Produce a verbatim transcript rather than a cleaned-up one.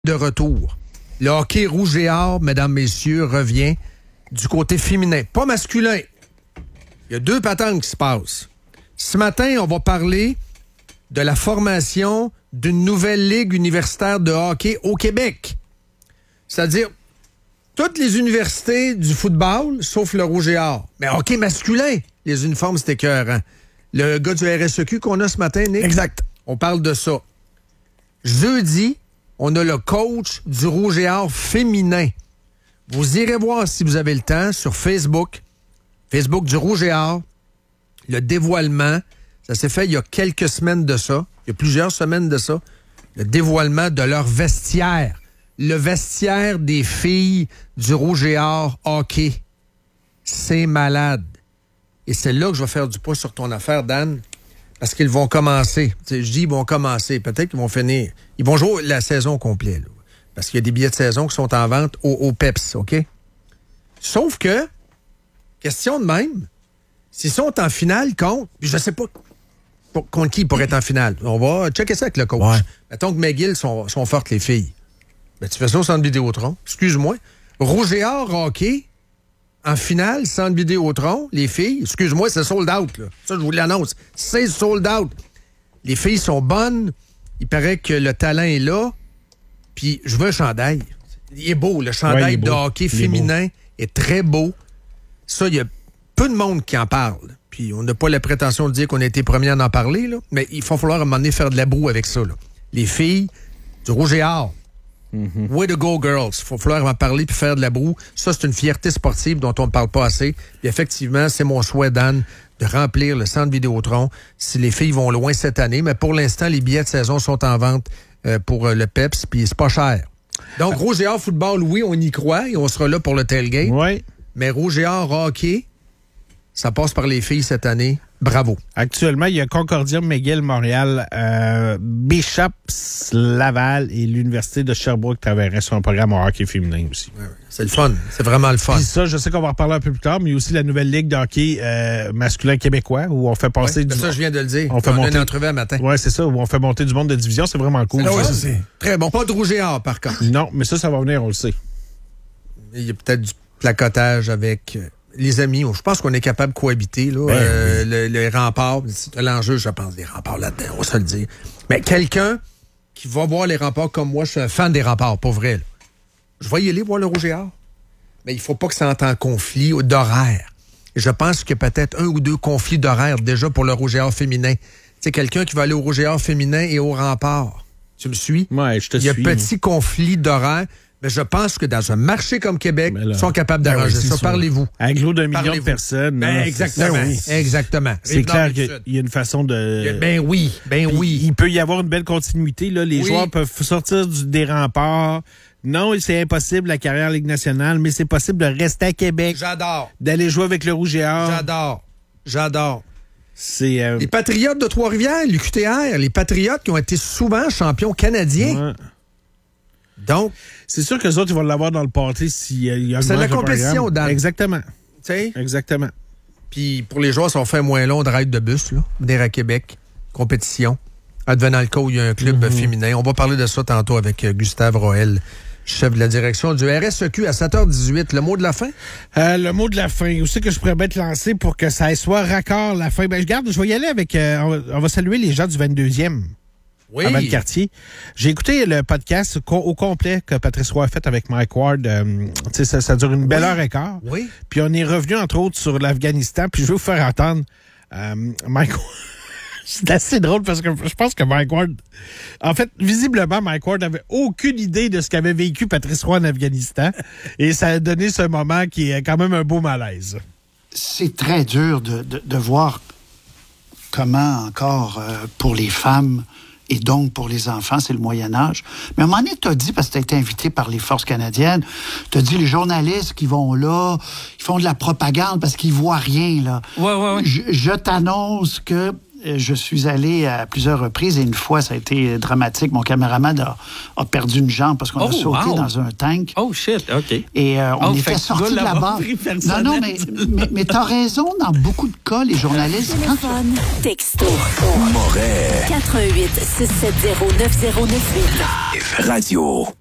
De retour. Le hockey rouge et or, mesdames, messieurs, revient du côté féminin, pas masculin. Il y a deux patentes qui se passent. Ce matin, on va parler de la formation d'une nouvelle ligue universitaire de hockey au Québec. C'est-à-dire, toutes les universités du football, sauf le rouge et or. Mais hockey masculin, les uniformes, c'était écœurant. Le gars du R S E Q qu'on a ce matin, Nick. Exact. On parle de ça. Jeudi, on a le coach du rouge et or féminin. Vous irez voir si vous avez le temps sur Facebook. Facebook du rouge et or. Le dévoilement. Ça s'est fait il y a quelques semaines de ça. Il y a plusieurs semaines de ça. Le dévoilement de leur vestiaire. Le vestiaire des filles du rouge et or hockey. C'est malade. Et c'est là que je vais faire du pouce sur ton affaire, Dan. Parce qu'ils vont commencer. T'sais, je dis ils vont commencer. Peut-être qu'ils vont finir. Ils vont jouer la saison complète. Là. Parce qu'il y a des billets de saison qui sont en vente au, au Peps, OK? Sauf que, question de même, s'ils sont en finale contre, puis je sais pas pour, contre qui ils pourraient être en finale. On va checker ça avec le coach. Ouais. Mettons que McGill sont, sont fortes, les filles. Ben, tu fais ça au Centre Vidéotron. Excuse-moi. Rouge et or hockey, en finale, Centre Vidéotron, les filles, excuse-moi, c'est sold out. Là. Ça, je vous l'annonce. C'est sold out. Les filles sont bonnes. Il paraît que le talent est là. Puis, je veux un chandail. Il est beau. Le chandail ouais, de hockey féminin est, est très beau. Ça, il y a peu de monde qui en parle. Puis, on n'a pas la prétention de dire qu'on a été premier à en parler, là. Mais il va falloir à un moment donné faire de la broue avec ça. Là. Les filles du rouge et or. Mm-hmm. Way to go, girls. Il va falloir en parler puis faire de la broue. Ça, c'est une fierté sportive dont on ne parle pas assez. Puis effectivement, c'est mon souhait, Dan, de remplir le Centre Vidéotron si les filles vont loin cette année. Mais pour l'instant, les billets de saison sont en vente euh, pour euh, le Peps, puis c'est pas cher. Donc, rouge et or football, oui, on y croit et on sera là pour le tailgate. Oui. Mais rouge et or hockey, ça passe par les filles cette année. Bravo. Actuellement, il y a Concordia, McGill, Montréal, euh, Bishops, Laval et l'Université de Sherbrooke travailleraient sur un programme en hockey féminin aussi. Ouais, ouais. C'est le fun. C'est vraiment le fun. Puis ça, je sais qu'on va en reparler un peu plus tard, mais il y a aussi la nouvelle ligue de hockey euh, masculin québécois où on fait passer ouais, du... Ça, je viens de le dire. On fait on monter... a une entrevue un matin. Oui, c'est ça, où on fait monter du monde de division. C'est vraiment cool. C'est, ouais, ça, c'est très bon. Pas de rouge et or, par contre. Non, mais ça, ça va venir, on le sait. Il y a peut-être du placotage avec... Les amis, je pense qu'on est capable de cohabiter. Là, ben, euh, oui. le, les remparts, c'est l'enjeu, je pense, des remparts là-dedans, on va se le dire. Mais quelqu'un qui va voir les remparts comme moi, je suis un fan des remparts, pour vrai. Là. Je vais y aller voir le rouge et or. Mais il faut pas que ça entre en conflit d'horaire. Et je pense qu'il y a peut-être un ou deux conflits d'horaire déjà pour le rouge et or féminin. Tu sais, quelqu'un qui va aller au rouge et or féminin et au rempart. Tu me suis? Oui, je te suis. Il y a un petit conflit d'horaire. Mais je pense que dans un marché comme Québec, ils sont capables d'arranger ben oui, ça. Sûr. Parlez-vous. Un gros d'un million de personnes. Ben non, exactement. C'est, oui. Exactement. C'est clair qu'il y a une façon de... Ben oui, ben Puis, oui. Il peut y avoir une belle continuité. Là. Les oui. joueurs peuvent sortir du, des remparts. Non, c'est impossible la carrière Ligue nationale, mais c'est possible de rester à Québec. J'adore. D'aller jouer avec le Rouge et Or. J'adore. J'adore. C'est... Euh... Les Patriotes de Trois-Rivières, l'U Q T R, les Patriotes qui ont été souvent champions canadiens. Ouais. Donc, c'est sûr que les autres, ils vont l'avoir dans le party s'il y a c'est de la compétition, Dan. Exactement. Tu sais? Exactement. Puis pour les joueurs, ça va faire moins long de ride de bus, là. Venir à Québec. Compétition. Advenant le cas où il y a un club mm-hmm. féminin. On va parler de ça tantôt avec Gustave Roel, chef de la direction du R S E Q à sept heures dix-huit. Le mot de la fin? Euh, le mot de la fin. Où c'est que je pourrais mettre lancé pour que ça soit raccord la fin? Ben, je garde, je vais y aller avec... Euh, on, va, on va saluer les gens du vingt-deuxième. Oui. À Valcartier. J'ai écouté le podcast au complet que Patrice Roy a fait avec Mike Ward. Euh, ça, ça dure une belle oui. heure et quart. Oui. Puis on est revenu, entre autres, sur l'Afghanistan. Puis je vais vous faire entendre euh, Mike Ward. C'est assez drôle parce que je pense que Mike Ward... En fait, visiblement, Mike Ward n'avait aucune idée de ce qu'avait vécu Patrice Roy en Afghanistan. Et ça a donné ce moment qui est quand même un beau malaise. C'est très dur de, de, de voir comment encore, euh, pour les femmes... Et donc, pour les enfants, c'est le Moyen-Âge. Mais à un moment donné, tu as dit, parce que tu as été invité par les forces canadiennes, tu as dit, les journalistes qui vont là, ils font de la propagande parce qu'ils voient rien, là. Ouais, ouais, ouais. Je, je t'annonce que je suis allé à plusieurs reprises et une fois, ça a été dramatique. Mon caméraman a, a perdu une jambe parce qu'on oh, a sauté wow. dans un tank. Oh, shit, OK. Et euh, on oh, était sortis de là-bas. Non, non, mais, mais, mais t'as raison, dans beaucoup de cas, les journalistes... Téléphone, quand... texto. Moret. quatre un huit, six sept zéro, neuf zéro neuf huit. Radio.